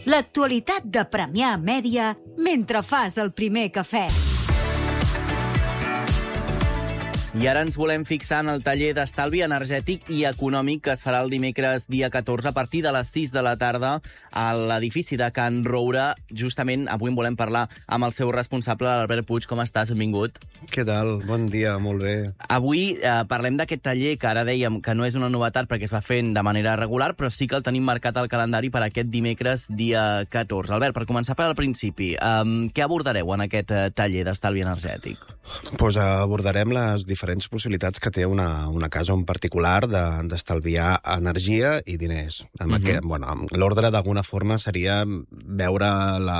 L'actualitat de Premià Mèdia mentre fas el primer cafè. I ara ens volem fixar en el taller d'estalvi energètic i econòmic que es farà el dimecres dia 14 a partir de les 6 de la tarda a l'edifici de Can Roure. Justament avui en volem parlar amb el seu responsable, l'Albert Puig. Com estàs? Benvingut. Què tal? Bon dia, molt bé. Avui parlem d'aquest taller que ara dèiem que no és una novetat perquè es va fent de manera regular, però sí que el tenim marcat al calendari per aquest dimecres dia 14. Albert, per començar per al principi, què abordareu en aquest taller d'estalvi energètic? Pues abordarem les diferents possibilitats que té una casa en particular d'estalviar energia i diners. L'ordre d'alguna forma seria veure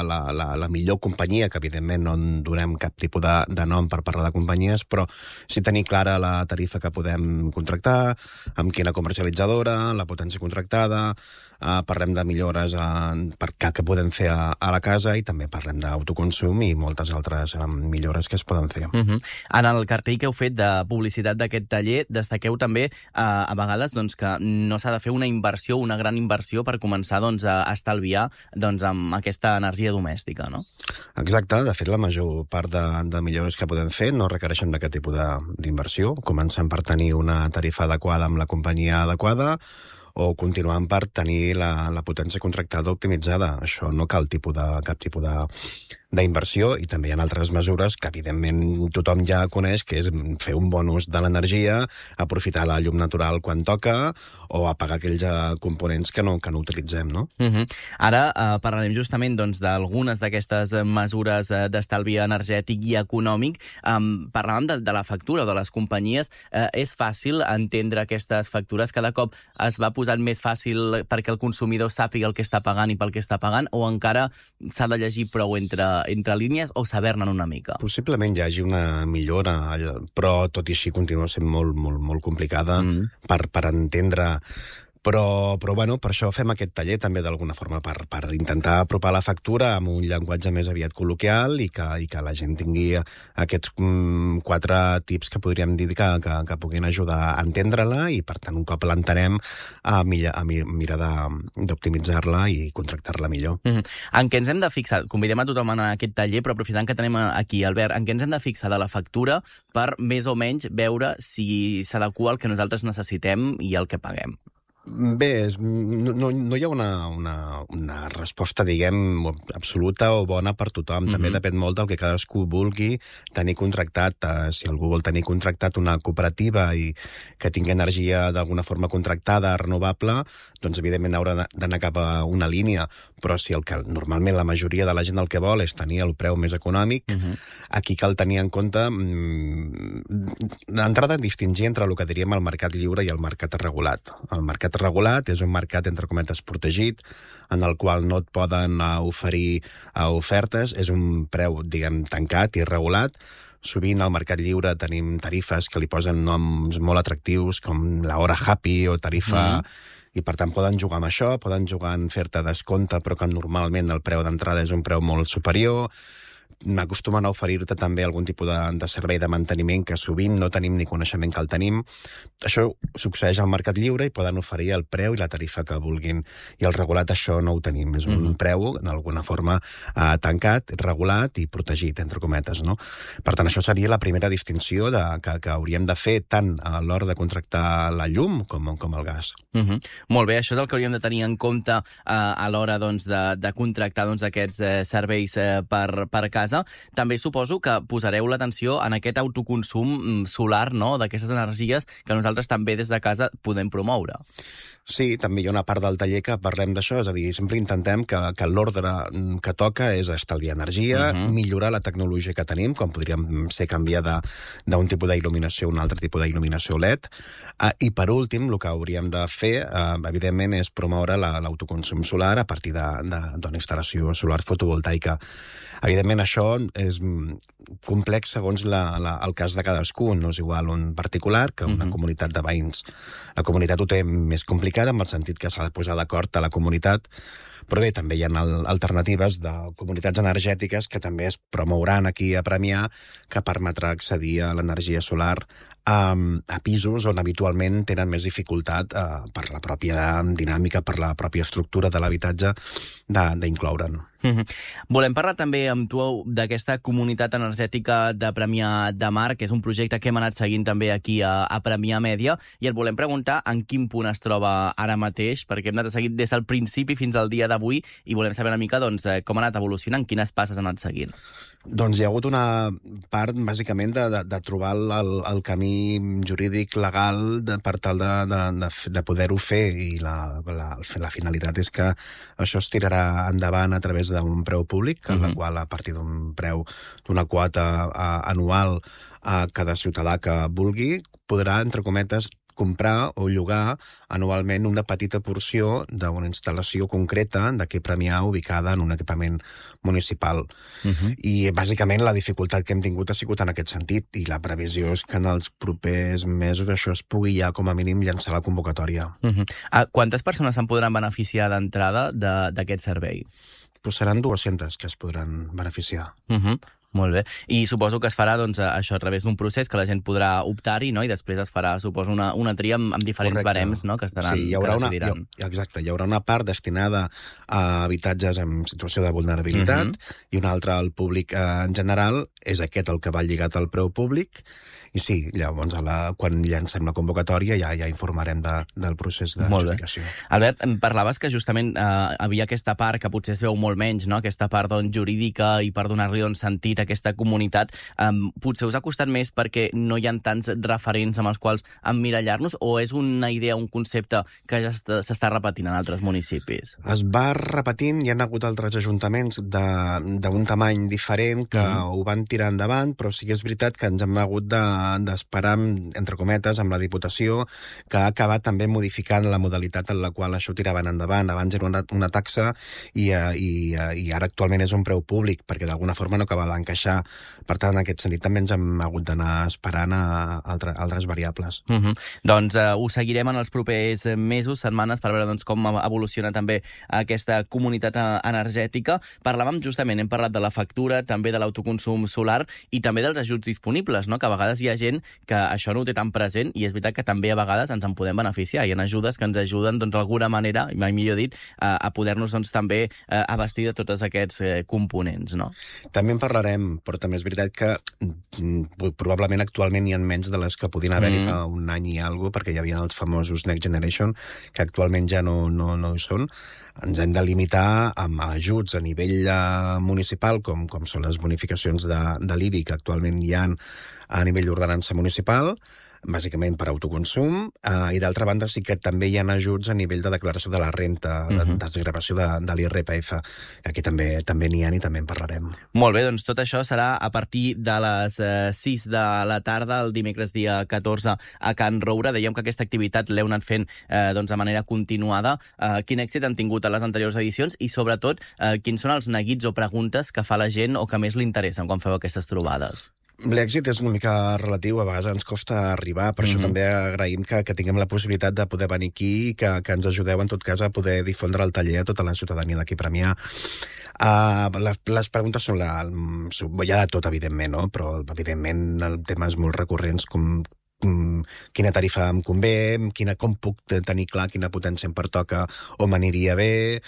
la millor companyia, que evidentment no en donem cap tipus de nom per parlar de companyies, però sí tenir clara la tarifa que podem contractar, amb quina comercialitzadora, la potència contractada, parlem de millores que podem fer a la casa i també parlem d'autoconsum i moltes altres millores que es poden fer. En el cartell que heu fet de publicitat d'aquest taller, destaqueu també a vegades que no s'ha de fer una inversió, una gran inversió per començar a estalviar amb aquesta energia domèstica, no? Exacte, de fet la major part de millores que podem fer no requereixen d'aquest tipus d'inversió, començant per tenir una tarifa adequada amb la companyia adequada o continuant per tenir la potència contractada optimitzada. Això no cal cap tipus d'inversió, i també hi ha altres mesures que evidentment tothom ja coneix, que és fer un bon ús de l'energia, aprofitar la llum natural quan toca o apagar aquells components que no utilitzem, no? Ara parlarem justament d'algunes d'aquestes mesures d'estalvi energètic i econòmic. Parlàvem de la factura o de les companyies. És fàcil entendre aquestes factures? Cada cop es va posant més fàcil perquè el consumidor sàpiga el que està pagant i pel que està pagant, o encara s'ha de llegir prou entre línies o saber-ne una mica? Possiblement hi hagi una millora, però tot i així continua sent molt complicada per entendre. Però per això fem aquest taller també d'alguna forma, per intentar apropar la factura amb un llenguatge més aviat col·loquial i que la gent tingui aquests 4 tips que podríem dir que puguin ajudar a entendre-la, i per tant un cop l'entenem a mirar d'optimitzar-la i contractar-la millor. En què ens hem de fixar? Convidem a tothom a aquest taller, però aprofitant que tenim aquí Albert, en què ens hem de fixar de la factura per més o menys veure si s'adequa al que nosaltres necessitem i el que paguem? Bé, no hi ha una resposta, diguem, absoluta o bona per tothom. També depèn molt del que cadascú vulgui tenir contractat. Si algú vol tenir contractat una cooperativa i que tingui energia d'alguna forma contractada, renovable, doncs evidentment haurà d'anar cap a una línia. Però si el que normalment la majoria de la gent el que vol és tenir el preu més econòmic, aquí cal tenir en compte d'entrada distingir entre el que diríem el mercat lliure i el mercat regulat. El mercat regulat és un mercat, entre cometes, protegit, en el qual no et poden oferir ofertes, és un preu, diguem, tancat i regulat. Sovint al mercat lliure tenim tarifes que li posen noms molt atractius, com la hora happy o tarifa... I per tant poden jugar amb això, poden jugar en fer-te descompte, però que normalment el preu d'entrada és un preu molt superior. M'acostumen a oferir-te també algun tipus de servei de manteniment que sovint no tenim ni coneixement que el tenim. Això succeeix al mercat lliure i poden oferir el preu i la tarifa que vulguin. I el regulat això no ho tenim. És un preu, d'alguna forma, tancat, regulat i protegit, entre cometes, no? Per tant, això seria la primera distinció que hauríem de fer tant a l'hora de contractar la llum com el gas. Molt bé, això és el que hauríem de tenir en compte a l'hora de contractar aquests serveis per casa. També suposo que posareu l'atenció en aquest autoconsum solar, no?, d'aquestes energies que nosaltres també des de casa podem promoure. Sí, també hi ha una part del taller que parlem d'això, és a dir, sempre intentem que l'ordre que toca és estalviar energia, millorar la tecnologia que tenim, com podríem ser canviar d'un tipus d'il·luminació a un altre tipus d'il·luminació LED, i per últim, el que hauríem de fer, evidentment, és promoure l'autoconsum solar a partir d'una instal·lació solar fotovoltaica. Evidentment, això complex segons el cas de cadascú. No és igual un particular que una comunitat de veïns. La comunitat ho té més complicat en el sentit que s'ha de posar d'acord a la comunitat, però bé, també hi ha alternatives de comunitats energètiques que també es promouran aquí a Premià, que permetrà accedir a l'energia solar a pisos on habitualment tenen més dificultat per la pròpia dinàmica, per la pròpia estructura de l'habitatge d'incloure'n. Volem parlar també amb tu d'aquesta comunitat energètica de Premià de Mar, que és un projecte que hem anat seguint també aquí a Premià Mèdia, i et volem preguntar en quin punt es troba ara mateix, perquè hem anat seguint des del principi fins al dia d'avui i volem saber una mica com ha anat evolucionant, quines passes ha anat seguint. Doncs hi ha hagut una part, bàsicament, de trobar el camí jurídic, legal, per tal de poder-ho fer, i la finalitat és que això es tirarà endavant a través d'un preu públic, en la qual, a partir d'un preu, d'una quota anual, cada ciutadà que vulgui podrà, entre cometes, comprar o llogar anualment una petita porció d'una instal·lació concreta d'aquí Premià ubicada en un equipament municipal. I, bàsicament, la dificultat que hem tingut ha sigut en aquest sentit, i la previsió és que en els propers mesos això es pugui ja, com a mínim, llançar la convocatòria. Quantes persones se'n podran beneficiar d'entrada d'aquest servei? Pues seran 200 que es podran beneficiar. Molt bé. I suposo que es farà això a través d'un procés que la gent podrà optar-hi, no? I després es farà, suposo, una tria amb diferents barems, no? Que estaran, sí, que decidiran. Exacte, hi haurà una part destinada a habitatges en situació de vulnerabilitat i una altra al públic en general. És aquest el que va lligat al preu públic. I sí, llavors, quan llancem la convocatòria ja informarem del procés d'adjudicació. Albert, parlaves que justament havia aquesta part que potser es veu molt menys, no? Aquesta part jurídica, i per donar-li sentit a aquesta comunitat. Potser us ha costat més perquè no hi ha tants referents amb els quals emmirallar-nos, o és una idea, un concepte que ja s'està repetint en altres municipis? Es va repetint, hi ha hagut altres ajuntaments d'un tamany diferent que ho van tirar endavant, però sí que és veritat que ens hem hagut d'esperar, entre cometes, amb la Diputació, que ha acabat també modificant la modalitat en la qual això tiraven endavant. Abans era una taxa i ara actualment és un preu públic, perquè d'alguna forma no acaba d'encaixar. Per tant, en aquest sentit també ens hem hagut d'anar esperant a altres variables. Doncs ho seguirem en els propers mesos, setmanes, per veure com evoluciona també aquesta comunitat energètica. Parlàvem justament, hem parlat de la factura, també de l'autoconsum solar i també dels ajuts disponibles, no? Que a vegades hi ha gent que això no ho té tan present, i és veritat que també a vegades ens en podem beneficiar. Hi ha ajudes que ens ajuden d'alguna manera, i mai millor dit, a poder-nos també abastir de tots aquests components, no? També en parlarem, però també és veritat que probablement actualment hi ha menys de les que podien haver-hi fa un any i alguna cosa, perquè hi havia els famosos Next Generation, que actualment ja no hi són. Ens hem de limitar amb ajuts a nivell municipal, com són les bonificacions de l'IBI, que actualment hi ha a nivell d'ordenança municipal, bàsicament per autoconsum, i d'altra banda sí que també hi ha ajuts a nivell de declaració de la renta, de desgravació de l'IRPF, que aquí també n'hi ha i també en parlarem. Molt bé, doncs tot això serà a partir de les 6 de la tarda, el dimecres dia 14 a Can Roure. Dèiem que aquesta activitat l'heu anat fent de manera continuada. Quin èxit han tingut a les anteriors edicions i, sobretot, quins són els neguits o preguntes que fa la gent o que més li interessen quan feu aquestes trobades? L'èxit és una mica relatiu, a vegades ens costa arribar, per això també agraïm que tinguem la possibilitat de poder venir aquí i que ens ajudeu, en tot cas, a poder difondre el taller a tota la ciutadania d'aquí Premià. Les preguntes són hi ha de tot, evidentment, no? Però, evidentment, temes molt recurrents com quina tarifa em convé, com puc tenir clar quina potència em pertoca o m'aniria bé,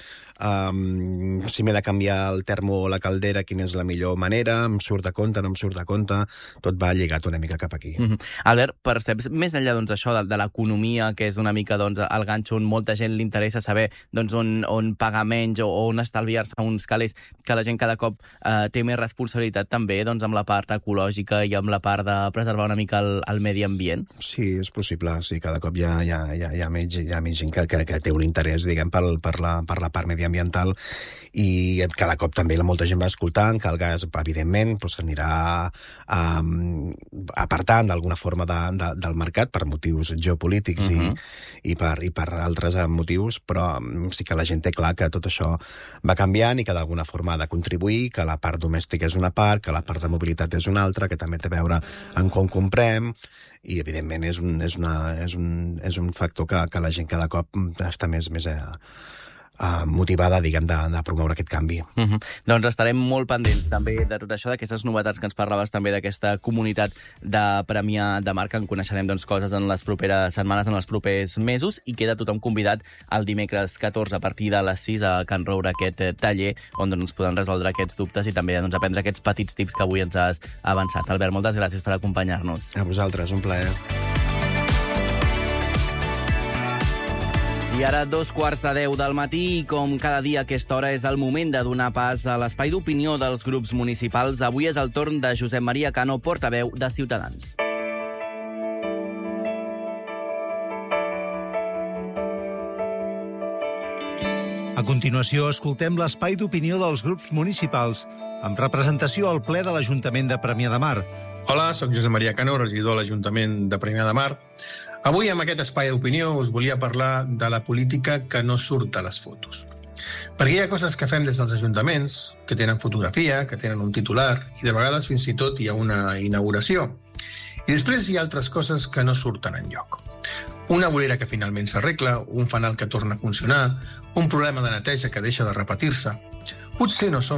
si m'he de canviar el termo o la caldera, quina és la millor manera, em surt de compte, no em surt de compte, tot va lligat una mica cap aquí. Albert, perceps més enllà això de l'economia, que és una mica el ganxo on molta gent li interessa saber on pagar menys o on estalviar-se uns calés, que la gent cada cop té més responsabilitat també amb la part ecològica i amb la part de preservar una mica el medi ambient? Sí, és possible, sí, cada cop hi ha més gent que té un interès, diguem, per la part mediambiental, mediambiental, i cada cop també molta gent va escoltant que el gas, evidentment, s'anirà apartant d'alguna forma del mercat per motius geopolítics i per altres motius, però sí que la gent té clar que tot això va canviant i que d'alguna forma ha de contribuir, que la part domèstica és una part, que la part de mobilitat és una altra, que també té a veure en com comprem, i evidentment és un factor que la gent cada cop està més motivada, diguem, de promoure aquest canvi. Doncs estarem molt pendents també de tot això, d'aquestes novetats que ens parlaves també d'aquesta comunitat de Premià de Mar, que en coneixerem coses en les properes setmanes, en els propers mesos, i queda tothom convidat el dimecres 14 a partir de les 6 a Can Roure, aquest taller on ens podran resoldre aquests dubtes i també aprendre aquests petits tips que avui ens has avançat. Albert, moltes gràcies per acompanyar-nos. A vosaltres, un plaer. I ara 2:15 del matí, i com cada dia a aquesta hora és el moment de donar pas a l'espai d'opinió dels grups municipals. Avui és el torn de Josep Maria Cano, portaveu de Ciutadans. A continuació, escoltem l'espai d'opinió dels grups municipals, amb representació al ple de l'Ajuntament de Premià de Mar. Hola, soc Josep Maria Cano, regidor a l'Ajuntament de Premià de Mar. Avui, amb aquest espai d'opinió, us volia parlar de la política que no surt a les fotos. Perquè hi ha coses que fem des dels ajuntaments, que tenen fotografia, que tenen un titular, i de vegades fins i tot hi ha una inauguració. I després hi ha altres coses que no surten enlloc. Una vorera que finalment s'arregla, un fanal que torna a funcionar, un problema de neteja que deixa de repetir-se. Potser no són